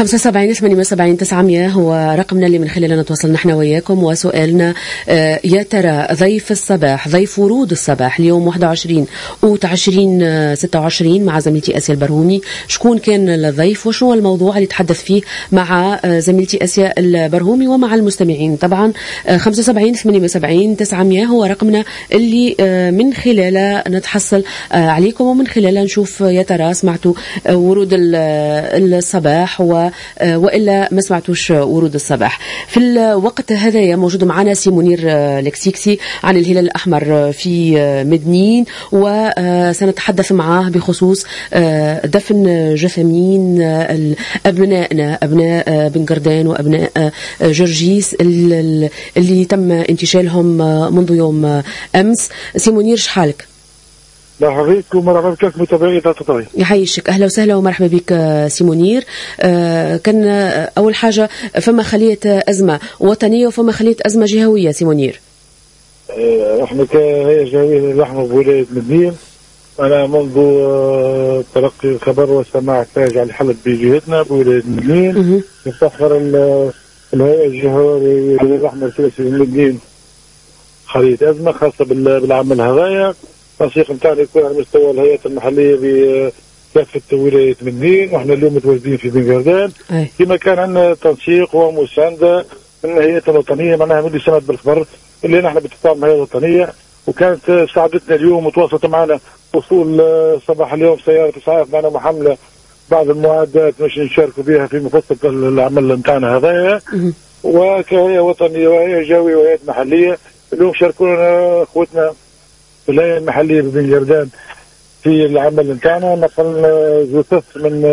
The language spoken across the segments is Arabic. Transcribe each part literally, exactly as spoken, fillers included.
خمسة وسبعين ثمانية وسبعين تسعمية هو رقمنا اللي من خلاله نتواصل نحن وياكم. وسؤالنا يا ترى ضيف الصباح، ضيف ورود الصباح اليوم واحد وعشرين أوت عشرين ستة وعشرين مع زميلتي آسيا البرهومي، شكون كان الضيف وشنو الموضوع اللي تحدث فيه مع زميلتي آسيا البرهومي ومع المستمعين؟ طبعا خمسة وسبعين ثمانية وسبعين تسعمية هو رقمنا اللي من خلاله نتحصل عليكم ومن خلاله نشوف يا ترى سمعتوا ورود الصباح وإلا ما سمعتوش ورود الصباح. في الوقت هذا موجود معنا سي منير لكسيكسي عن الهلال الأحمر في مدنين، وسنتحدث معه بخصوص دفن جثمين أبنائنا، أبناء بن قردان وأبناء جرجيس اللي تم انتشالهم منذ يوم أمس. سي منير شحالك؟ مرحبا بك ومرحبا بك متابعي تطوي. يحييك، اهلا وسهلا ومرحبا بك سي منير. آه كان اول حاجه فما خليه ازمه وطنيه وفما خليه ازمه جهويه سي منير. آه احنا كهيئه جهويه الاحمر بولايه مدنين، انا منذ آه تلقي الخبر وسماع فاجعه اللي حلت بجهتنا بولايه مدنين يفتخر الهيئه الجهويه الاحمر في مدنين خليه ازمه خاصه بالعمل هذايا. التنسيق نتاعنا يكون على مستوى الهيئات المحليه بكافه ولايه مدنين، واحنا اليوم متواجدين في بن قردان كما كان عندنا تنسيق ومسانده من الهيئات الوطنيه، معناها من سنه بالخبر اللي نحن باتفاق مع الهيئه الوطنيه، وكانت ساعدتنا اليوم وتواصلت معنا وصول صباح اليوم سياره اسعاف معنا محمله بعض المعدات باش نشاركوا بها في مفصل العمل نتاعنا هذايا. وكهيئه وطنيه وهيئه جويه وهيئات محليه اليوم شاركونا اخوتنا في الهيئة المحلية ببن قردان في العمل نتاعنا، نقلنا جثث من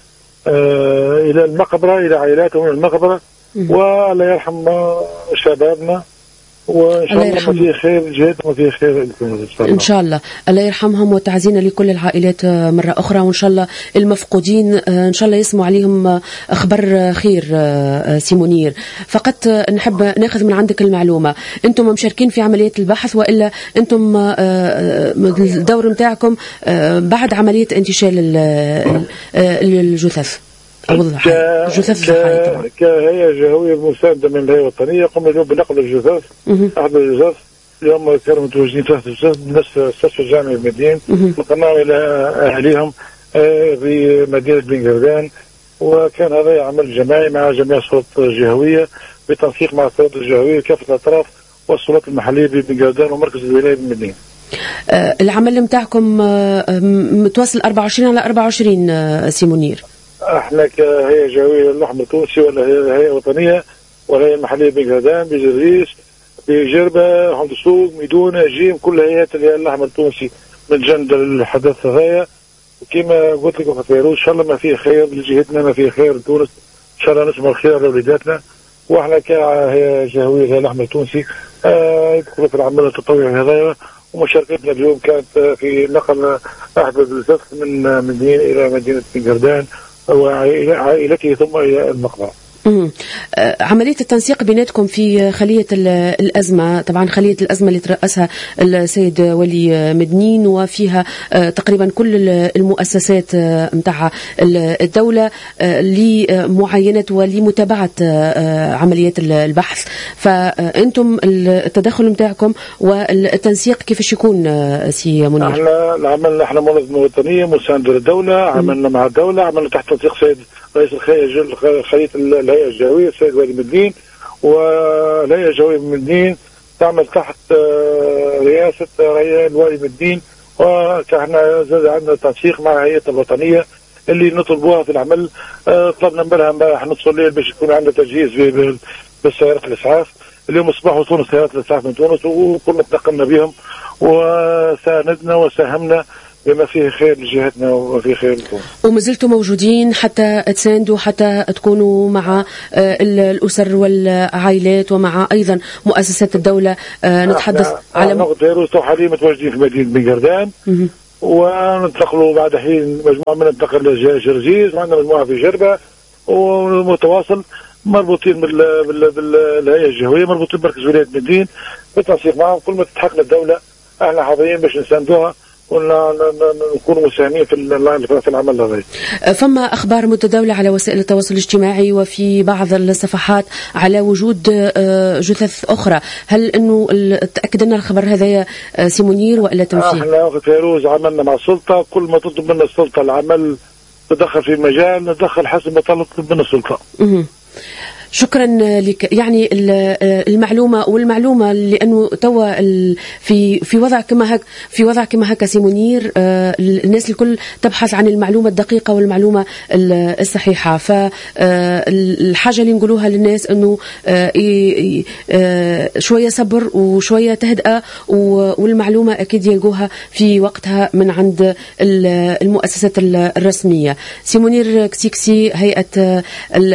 آه إلى المقبرة إلى عائلاتهم من المقبرة، والله يرحم شبابنا وإن شاء الله ما فيه خير جهد وما فيه خير إن شاء الله. الله يرحمهم وتعزينا لكل العائلات مرة أخرى، وإن شاء الله المفقودين إن شاء الله يسمعوا عليهم أخبار خير. سي منير فقط نحب ناخذ من عندك المعلومة، أنتم مشاركين في عملية البحث وإلا أنتم الدور متاعكم بعد عملية انتشال الجثث أو الضحايا؟ جثث الضحايا طبعا. كهيئة جهوية مساندة من الهيئة الوطنية قمنا اليوم بنقل الجثث. أحد الجثث اليوم كانوا متواجدين ثلاثة جثث بنفس مستشفى الجامعي المدين، نقلناهم إلى أهليهم في مدينة بن قردان، وكان هذا عمل جماعي مع جميع السلطات الجهوية بالتنسيق مع السلطات الجهوية كافة الأطراف والسلطات المحلية ببن قردان ومركز الولاية بالمدينة. أه العمل متاعكم متواصل أربعة وعشرين على أربعة وعشرين سي منير. احنا كهيئه جهويه الاحمر التونسي ولا هيئه وطنيه والهيئه المحليه بن قردان بجريس بجربه حمد السوق ميدونه جيم كل هيئات الاحمر التونسي من جند الحدث هذايا. وكما قلت لكم في فيروز ان شاء الله ما فيه خير لجهتنا، ما فيه خير لتونس، ان شاء الله نسمع الخير لوليداتنا. واحنا كهيئه جهويه الاحمر التونسي آه يدخلوا في العمل التطوعي هذايا، ومشاركتنا اليوم كانت في نقل احد الجثث من مدينه الى مدينه بن قردان وعائلته ثم إلى المقبرة. عملية التنسيق بيناتكم في خلية الأزمة، طبعا خلية الأزمة اللي ترأسها السيد ولي مدنين وفيها تقريبا كل المؤسسات متاع الدولة لمعاينة ولمتابعة عمليات البحث، فأنتم التدخل متاعكم والتنسيق كيفاش يكون سي منير؟ احنا العمل احنا منظمة وطنية مساندة للدولة، عملنا مع الدولة، عملنا تحت تنسيق سيد رئيس خلية الهيئة الجهوية السيد ولي مدين، والهيئة الجهوية بمدين تعمل تحت رئاسة الولي مدين، وكان زاد عندنا تنسيق مع هيئة الوطنية اللي نطلبوها في العمل. طلبنا منها امبارح نص الليل باش يكون عندنا تجهيز بالسيارات الإسعاف. اليوم أصبحوا وصولنا سيارات الإسعاف من تونس وكنا تنقلنا بهم وساندنا وساهمنا بما فيه خير لجهتنا وما فيه خير لكم. وما زلتوا موجودين حتى تساندوا، حتى تكونوا مع الأسر والعائلات ومع أيضا مؤسسات الدولة. نتحدث على نقطة فيروز حاليا متواجدين في مدينة بن قردان، وننتقلوا بعد حين مجموعة من ننتقل لجرجيز، وعندنا مجموعة في جربة، ومتواصل مربوطين بالهيئة الجهوية، مربوطين بمركز ولاية مدين بالتنسيق معهم. كل ما تتحقق الدولة احنا حاضرين باش نساندوها ونكون مساهمين في في العمل هذا. فما أخبار متداولة على وسائل التواصل الاجتماعي وفي بعض الصفحات على وجود جثث أخرى، هل أنه تأكد لنا الخبر هذا سي منير وإلا تمثيل؟ احنا وقت فيروز عملنا مع السلطة، كل ما تطلب منا السلطة العمل تدخل في مجال ندخل حسب ما تطلب منا السلطة. شكرا لك. يعني المعلومه والمعلومه لانه توا في في وضع كما هك في وضع كما هكا سي منير، الناس الكل تبحث عن المعلومه الدقيقه والمعلومه الصحيحه، فالحاجه اللي نقولوها للناس انه شويه صبر وشويه تهدئه، والمعلومه اكيد يلقوها في وقتها من عند المؤسسات الرسميه. سي منير كسيكسي، هيئه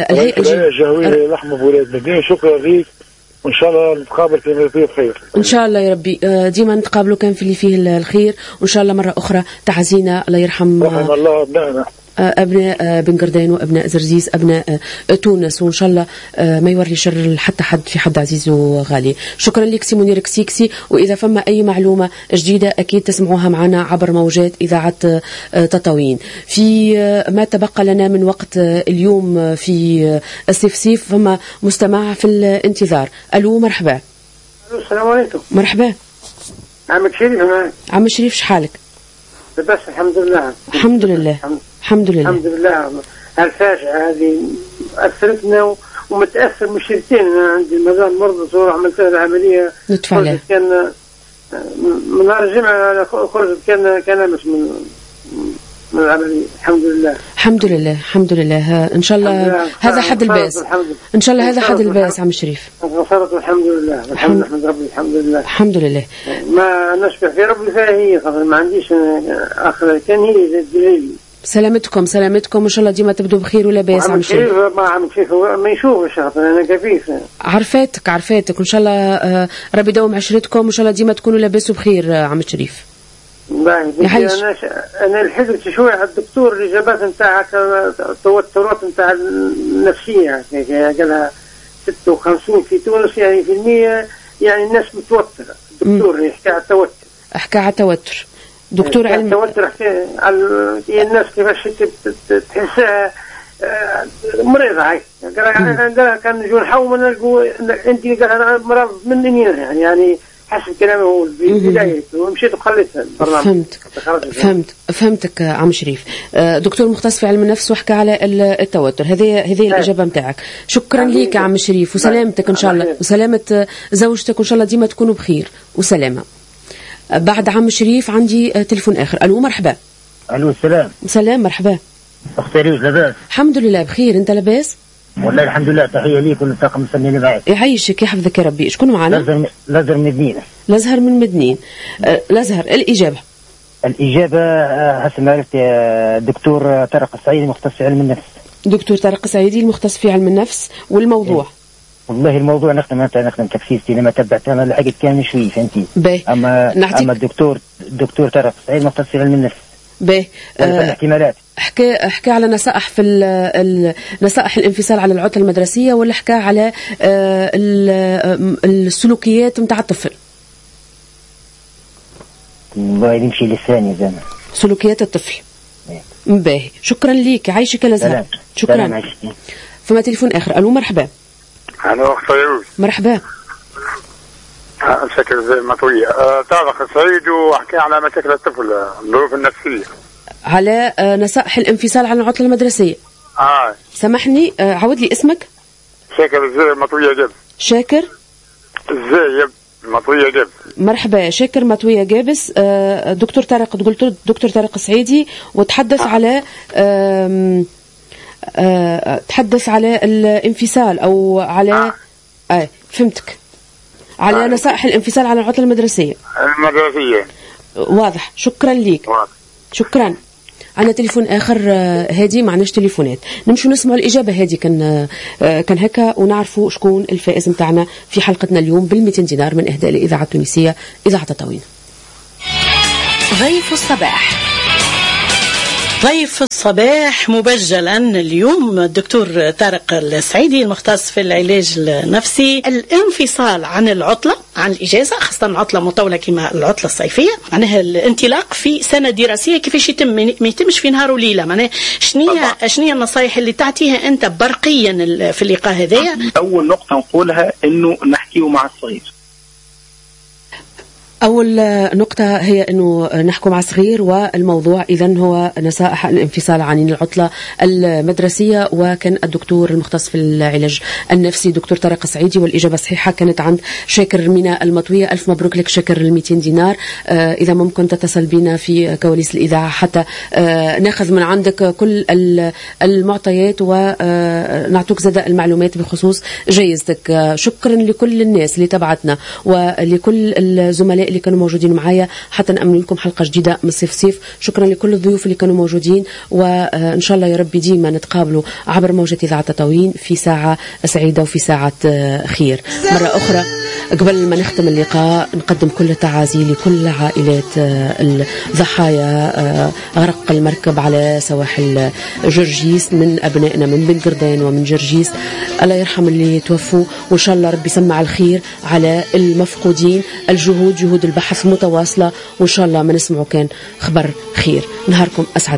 الهيئه لحمة بولاد مدينة، شكرا ليك، وإن شاء الله نتقابل في اللي فيه الخير. إن شاء الله يا ربي، ديما نتقابلوا كان في اللي فيه الخير، وإن شاء الله مرة أخرى تعزينا. الله يرحم رحم الله أبنائنا، أبناء بن قردين وأبناء زرزيز، أبناء تونس، وإن شاء الله ما يوري شر حتى حد في حد عزيز وغالي. شكرا لك سي منير كسيكسي، وإذا فما أي معلومة جديدة أكيد تسمعوها معنا عبر موجات إذاعة تطاوين. في ما تبقى لنا من وقت اليوم في السفسيف فما مستمع في الانتظار. ألو مرحبا. السلام عليكم. مرحبا عم شريف. عم شريف شحالك؟ بس الحمد لله. الحمد لله الحمد لله الحمد لله. هالفاجعة هذه أثرتنا ومتأثر مشكلتين. أنا عندي مدام مرضى صورة عملت لها العملية، ندفع عليها، كان من نهار الجمعة خرجت كان كان مش من من العملية. الحمد لله الحمد لله الحمد لله. إن شاء الله هذا حد الباس، إن شاء الله هذا حد الباس عم شريف. غفرت والحمد لله. الحمد لله ربي الحمد لله الحمد لله. ما نشبه في ربي فيها هي خاطر ما عنديش آخر، كان هي زي الدليل. سلامتكم سلامتكم، إن شاء الله ديما تبدو بخير ولا باس عم شريف. ما عم شريف ما يشوفش خاطر أنا كفيف. عرفاتك عرفاتك، وإن شاء الله ربي يدوم عشرتكم، وإن شاء الله ديما تكونوا لاباس وبخير عم شريف. انا انا الحزت شويه على الدكتور الاجابات نتاعك، التوترات نتاع النفسيه قالها ستة وخمسين في تونس يعني في المية، يعني الناس متوتره. الدكتور يحكي على التوتر، احكي على التوتر دكتور علم التوتر، حكى على الناس كيفاش تحسها مريضه. هاي قالها كان نجوا نحاول نلقوا انت، قالها مرض مني يعني يعني حسب كلامه هو في البداية، ومشيت وخليتها البرنامج. فهمت فهمت فهمتك عم شريف. دكتور مختص في علم النفس وحكى على التوتر. هذه هذه الإجابة متاعك. شكرا ليك عم شريف، وسلامتك إن شاء الله، وسلامة زوجتك، وإن شاء الله ديما تكونوا بخير وسلامة. بعد عم شريف عندي تلفون آخر. ألو مرحبا. ألو السلام. سلام مرحبا. أختي ريوز لاباس؟ الحمد لله بخير، أنت لاباس؟ والله الحمد لله. تحية ليك والطاقم الفني معك. يعيشك يحفظك يا ربي. شكون معنا؟ لازهر لازهر من مدنين. لازهر من مدنين. أه لازهر، الإجابة الإجابة حسب ما عرفت الدكتور طارق السعيدي المختص في علم النفس. دكتور طارق السعيدي المختص في علم النفس. والموضوع؟ والله الموضوع نخدم أنت نخدم تفسيرتي لما تبعت أنا لحقت كان شوي فهمتي. أما نعطيك. أما الدكتور الدكتور طارق السعيدي المختص في علم النفس. باهي. أه الاحتمالات. حكى حكى على نصائح في ال نصائح الانفصال على العطلة المدرسية، ولا حكى على السلوكيات نتاع الطفل؟ والله يمشي لساني زمان. سلوكيات الطفل. باهي. شكرا ليك، عايشك لازهر. شكرا. سلام. فما تليفون آخر. ألو مرحبا. ألو أخت فيروز. مرحبا. مشاكل زي المطوية. طارق السعيد وأحكي على مشاكل الطفل، الظروف النفسية، على نصائح الانفصال عن العطلة المدرسية. آه. سامحني، عود لي اسمك. شاكر الزي مطوية جبس. شاكر الزي مطوية جبس. مرحبا شاكر مطوية جابس. دكتور طارق، قلت دكتور طارق السعيدي، وتحدث آه. على آم آه تحدث على الانفصال أو على آه, آه فهمتك، على آه. نصائح الانفصال عن العطلة المدرسية. المدرسية. واضح. شكرا ليك. واضح. شكرا. عندنا تليفون آخر هادي، معناش تليفونات، نمشوا نسمعوا الإجابة هادي. كان كان هكا ونعرفوا شكون الفائز متاعنا في حلقتنا اليوم بالمئتين دينار من إهداء الإذاعة التونسية إذاعة تطاوين. ضيف الصباح. ضيف الصباح مبجلا اليوم الدكتور طارق السعيدي المختص في العلاج النفسي. الانفصال عن العطلة، عن الإجازة، خاصة العطلة مطولة كما العطلة الصيفية، معناها الانطلاق في سنة دراسية كيفاش يتم؟ ما يتمش في نهار وليلة. معناها شنية شنية النصائح اللي تعطيها أنت برقيا في اللقاء هذايا؟ أول نقطة نقولها إنه نحكيه مع الصغير. أول نقطة هي أنه نحكم مع صغير، والموضوع إذن هو نصائح الانفصال عن العطلة المدرسية. وكان الدكتور المختص في العلاج النفسي دكتور طارق السعيدي، والإجابة صحيحة كانت عند شاكر مينا المطوية. ألف مبروك لك شاكر المئتين دينار. آه إذا ممكن تتصل بنا في كواليس الإذاعة حتى آه ناخذ من عندك كل المعطيات ونعطوك زاد المعلومات بخصوص جائزتك. آه شكرا لكل الناس اللي تبعتنا ولكل الزملاء اللي كانوا موجودين معايا حتى نأمن لكم حلقة جديدة من صيف صيف. شكرا لكل الضيوف اللي كانوا موجودين، وإن شاء الله يا رب ديما نتقابلوا عبر موجة إذاعة تطاوين في ساعة سعيدة وفي ساعة خير. مرة أخرى قبل ما نختم اللقاء نقدم كل التعازي لكل عائلات الضحايا غرق المركب على سواحل جرجيس، من أبنائنا من بن قردان ومن جرجيس. الله يرحم اللي توفوا، وإن شاء الله ربي يسمع الخير على المفقودين. الجهود جهود البحث متواصلة، وإن شاء الله ما نسمعوا كان خبر خير. نهاركم أسعد.